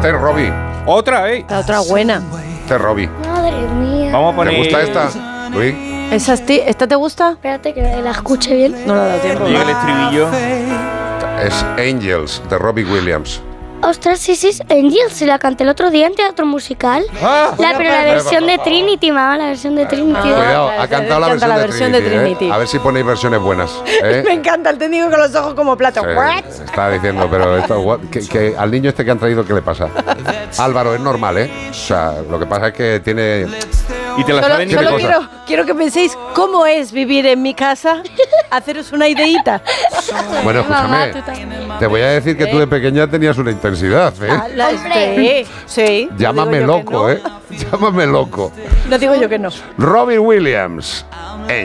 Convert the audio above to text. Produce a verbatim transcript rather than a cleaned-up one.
Este es Robbie. Otra, ¿eh? La otra buena. Este es Robbie. Madre mía. Vamos a poner... ¿Te gusta esta, Luis? ¿Esa, ¿Esta te gusta? Espérate que la escuche bien. No la da tiempo. Llega el estribillo. Es Angels, de Robbie Williams. Ostras, sí, sí, Angel, se la canté el otro día en teatro musical. Ah, la, pero la versión de Trinity, mamá, la versión de Trinity. Ah, Cuidado, claro, ha cantado la canta versión, la de versión Trinity. de Trinity. ¿eh? A ver si ponéis versiones buenas. ¿eh? Me encanta el técnico con los ojos como plato. Sí, What? está diciendo, pero esto, what, que, que al niño este que han traído, ¿qué le pasa? Álvaro, es normal, ¿eh? O sea, lo que pasa es que tiene... Y te la Solo, saben solo cosa. quiero, quiero que penséis cómo es vivir en mi casa, haceros una ideita. Bueno, escúchame, te voy a decir que tú de pequeña tenías una intensidad, ¿eh? Ah, la- sí, sí. No Llámame digo yo que loco, no. ¿eh? Llámame loco. No digo yo que no. Robbie Williams,